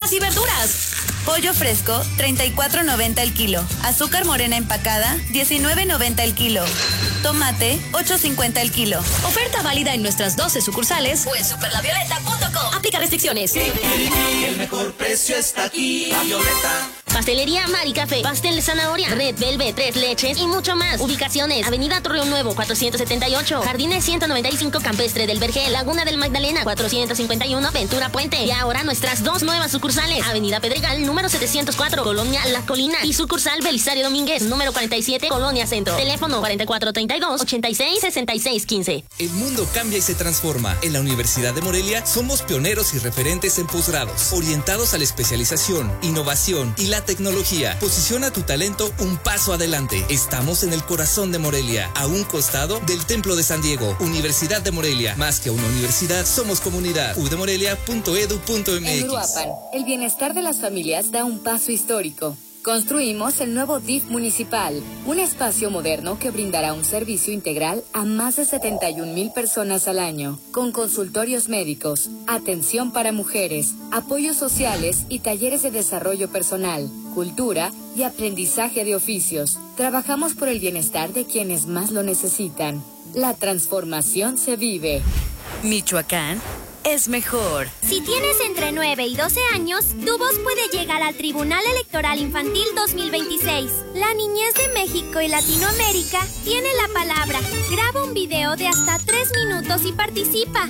frutas y verduras. Pollo fresco, 34.90 el kilo. Azúcar morena empacada, 19.90 el kilo. Tomate, 8.50 el kilo. Oferta válida en nuestras 12 sucursales o en superlavioleta.com. Aplica restricciones. El mejor precio está aquí. La Violeta. Pastelería Mari Café, pastel de zanahoria, Red Velvet, 3 leches y mucho más. Ubicaciones: Avenida Torreón Nuevo 478, Jardines 195 Campestre del Vergel, Laguna del Magdalena 451, Ventura Puente. Y ahora nuestras 2 nuevas sucursales: Avenida Pedregal número 704, Colonia La Colina, y sucursal Belisario Domínguez número 47, Colonia Centro. Teléfono 4432-866615. El mundo cambia y se transforma. En la Universidad de Morelia somos pioneros y referentes en posgrados, orientados a la especialización, innovación y la tecnología. Posiciona tu talento un paso adelante. Estamos en el corazón de Morelia, a un costado del Templo de San Diego. Universidad de Morelia, más que una universidad, somos comunidad. udmorelia.edu.mx. En Uruapan, el bienestar de las familias da un paso histórico. Construimos el nuevo DIF municipal, un espacio moderno que brindará un servicio integral a más de 71,000 personas al año, con consultorios médicos, atención para mujeres, apoyos sociales y talleres de desarrollo personal, cultura y aprendizaje de oficios. Trabajamos por el bienestar de quienes más lo necesitan. La transformación se vive. Michoacán es mejor. Si tienes entre 9 y 12 años, tu voz puede llegar al Tribunal Electoral Infantil 2026. La niñez de México y Latinoamérica tiene la palabra. Graba un video de hasta 3 minutos y participa.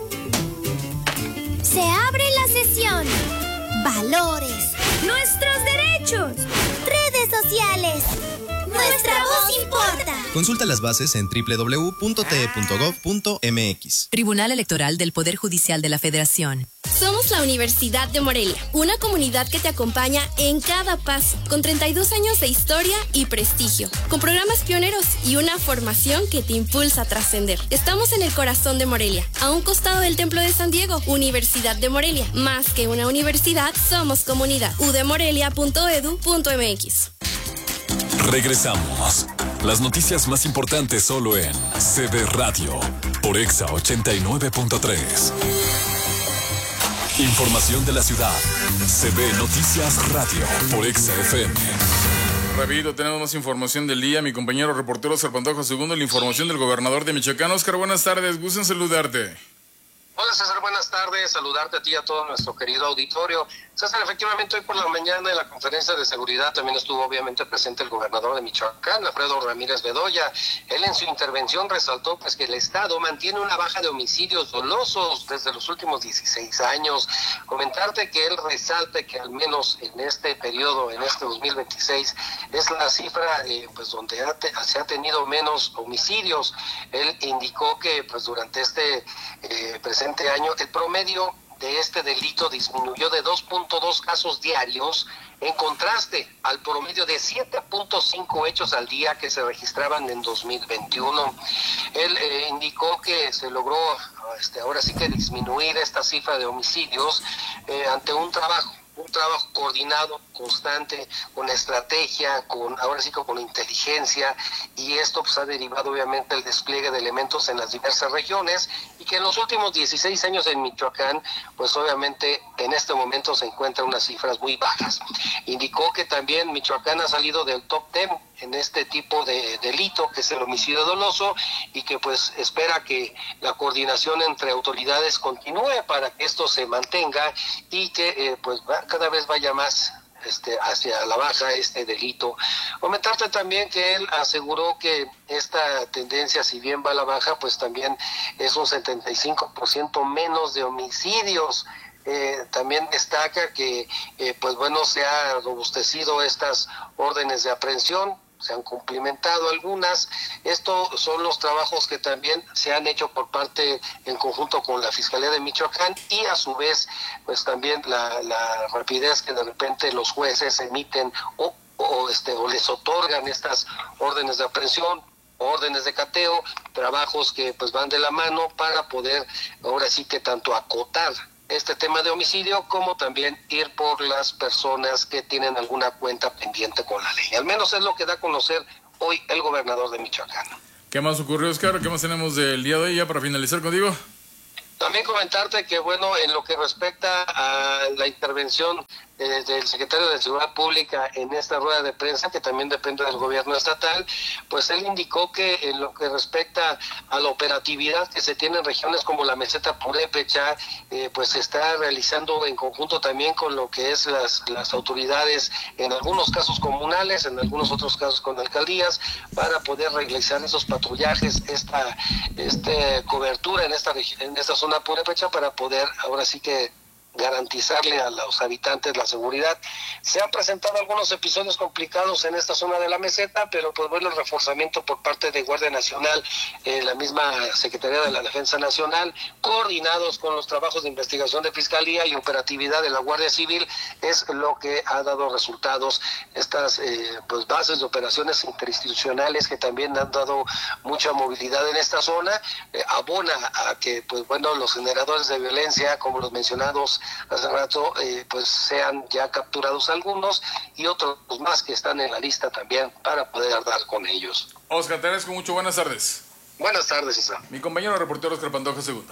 Se abre la sesión. Valores. Nuestros derechos. Redes sociales. Nuestra voz importa. Consulta las bases en www.te.gov.mx. Tribunal Electoral del Poder Judicial de la Federación. Somos la Universidad de Morelia, una comunidad que te acompaña en cada paso, con 32 años de historia y prestigio, con programas pioneros y una formación que te impulsa a trascender. Estamos en el corazón de Morelia, a un costado del Templo de San Diego. Universidad de Morelia, más que una universidad, somos comunidad. udmorelia.edu.mx. Regresamos. Las noticias más importantes solo en CB Radio, por Exa 89.3. Información de la ciudad. CB Noticias Radio, por Exa FM. Rápido, tenemos más información del día. Mi compañero reportero Oscar Pantoja II, la información del gobernador de Michoacán. Oscar, buenas tardes, gusto en saludarte. Hola César, buenas tardes, saludarte a ti y a todo nuestro querido auditorio. César, efectivamente hoy por la mañana en la conferencia de seguridad también estuvo obviamente presente el gobernador de Michoacán, Alfredo Ramírez Bedoya. Él en su intervención resaltó pues que el Estado mantiene una baja de homicidios dolosos desde los últimos 16 años. Comentarte que él resalta que al menos en este periodo, en este 2026, es la cifra pues donde se ha tenido menos homicidios. Él indicó que pues durante este presente año el promedio de este delito disminuyó de 2.2 casos diarios, en contraste al promedio de 7.5 hechos al día que se registraban en 2021. Él indicó que se logró ahora sí que disminuir esta cifra de homicidios ante un trabajo coordinado, constante, con estrategia, ahora sí con inteligencia, y esto pues ha derivado obviamente el despliegue de elementos en las diversas regiones, y que en los últimos 16 años en Michoacán, pues obviamente en este momento se encuentran unas cifras muy bajas. Indicó que también Michoacán ha salido del top 10 en este tipo de delito, que es el homicidio doloso, y que pues espera que la coordinación entre autoridades continúe para que esto se mantenga y que pues cada vez vaya más hacia la baja este delito. Comentarte también que él aseguró que esta tendencia, si bien va a la baja, pues también es un 75% menos de homicidios. También destaca que pues bueno, se ha robustecido estas órdenes de aprehensión, se han cumplimentado algunas. Estos son los trabajos que también se han hecho por parte en conjunto con la Fiscalía de Michoacán, y a su vez pues también la rapidez que de repente los jueces emiten o les otorgan estas órdenes de aprehensión, órdenes de cateo, trabajos que pues van de la mano para poder ahora sí que tanto acotar este tema de homicidio, como también ir por las personas que tienen alguna cuenta pendiente con la ley. Al menos es lo que da a conocer hoy el gobernador de Michoacán. ¿Qué más ocurrió, Oscar? ¿Qué más tenemos del día de hoy ya para finalizar contigo? También comentarte que, bueno, en lo que respecta a la intervención del secretario de Seguridad Pública en esta rueda de prensa, que también depende del gobierno estatal, pues él indicó que en lo que respecta a la operatividad que se tiene en regiones como la meseta purépecha, pues se está realizando en conjunto también con lo que es las autoridades, en algunos casos comunales, en algunos otros casos con alcaldías, para poder realizar esos patrullajes, esta cobertura en esta zona purépecha, para poder ahora sí que garantizarle a los habitantes la seguridad. Se han presentado algunos episodios complicados en esta zona de la meseta, pero pues bueno, el reforzamiento por parte de Guardia Nacional, la misma Secretaría de la Defensa Nacional, coordinados con los trabajos de investigación de Fiscalía y operatividad de la Guardia Civil, es lo que ha dado resultados. Estas pues bases de operaciones interinstitucionales que también han dado mucha movilidad en esta zona, abona a que pues bueno, los generadores de violencia, como los mencionados hace rato, pues sean ya capturados algunos y otros más que están en la lista también para poder dar con ellos. Oscar, te agradezco mucho. Buenas tardes. Buenas tardes, César. Mi compañero reportero Oscar Pantoja segundo.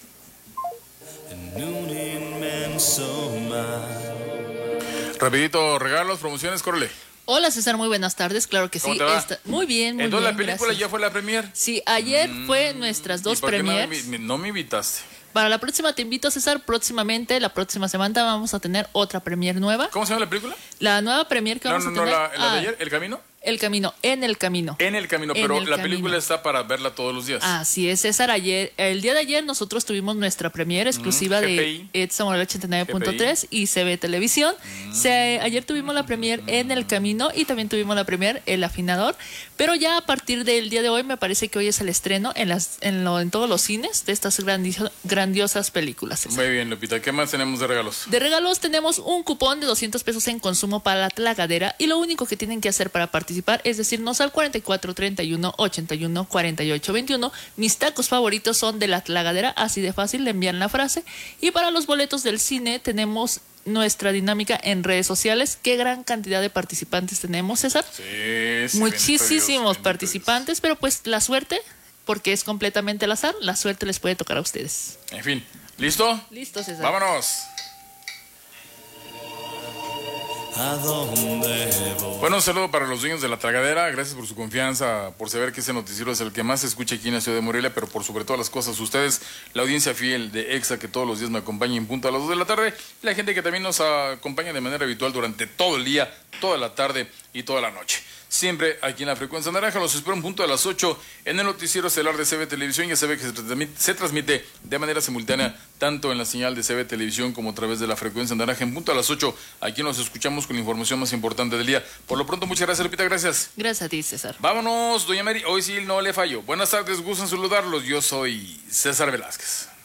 Rapidito, regalos, promociones, córrele. Hola César, muy buenas tardes, claro que sí. Muy bien, muy Entonces, bien. ¿la película gracias. ya fue la premier? Sí, ayer fue nuestras dos premiers. No me invitaste. Para la próxima te invito, César. Próximamente, la próxima semana vamos a tener otra premier nueva. ¿Cómo se llama la película? La nueva premier que vamos a tener. La de ayer, ¿El Camino? El Camino, en el Camino. En el Camino, pero la película está para verla todos los días. Así es, César. El día de ayer nosotros tuvimos nuestra premier exclusiva de Edsa Moral 89.3 y CB Televisión. Ayer tuvimos la premier en el Camino y también tuvimos la premier El Afinador. Pero ya a partir del día de hoy, me parece que hoy es el estreno en todos los cines de estas grandiosas películas, César. Muy bien, Lupita. ¿Qué más tenemos de regalos? De regalos tenemos un cupón de 200 pesos en consumo para la Tlagadera y lo único que tienen que hacer para participar es decirnos al 44 31 81 48 21. Mis tacos favoritos son de la Tlagadera, así de fácil, le envían la frase. Y para los boletos del cine tenemos nuestra dinámica en redes sociales. ¿Qué gran cantidad de participantes tenemos, César? Sí, muchísimos participantes, pero pues la suerte, porque es completamente al azar, la suerte les puede tocar a ustedes. En fin, ¿listo? Listo, César. Vámonos. Bueno, un saludo para los dueños de la Tragadera. Gracias por su confianza, por saber que ese noticiero es el que más se escucha aquí en la ciudad de Morelia, pero por sobre todas las cosas, ustedes, la audiencia fiel de EXA, que todos los días me acompaña en punto a las 2 de la tarde, y la gente que también nos acompaña de manera habitual durante todo el día, toda la tarde y toda la noche. Siempre aquí en la Frecuencia Naranja. Los espero en punto a las 8 en el noticiero estelar de CB Televisión. Ya sabe que se transmite de manera simultánea tanto en la señal de CB Televisión como a través de la Frecuencia Naranja. En punto a las 8 aquí nos escuchamos con la información más importante del día. Por lo pronto, muchas gracias, Lupita, gracias. Gracias a ti, César. Vámonos, doña Mary, hoy sí no le fallo. Buenas tardes, gusto en saludarlos. Yo soy César Velázquez.